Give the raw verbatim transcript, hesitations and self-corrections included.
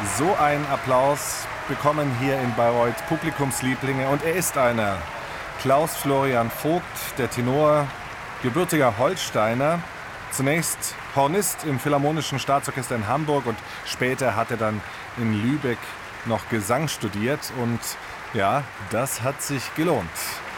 So einen Applaus bekommen hier in Bayreuth Publikumslieblinge und er ist einer. Klaus Florian Vogt, der Tenor, gebürtiger Holsteiner. Zunächst Hornist im Philharmonischen Staatsorchester in Hamburg und später hat er dann in Lübeck noch Gesang studiert und ja, das hat sich gelohnt.